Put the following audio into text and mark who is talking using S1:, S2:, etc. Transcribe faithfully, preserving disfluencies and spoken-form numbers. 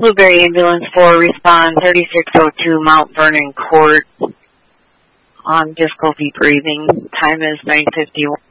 S1: Blueberry Ambulance four, respond thirty-six oh two Mount Vernon Court on difficulty breathing. Time is nine fifty-one.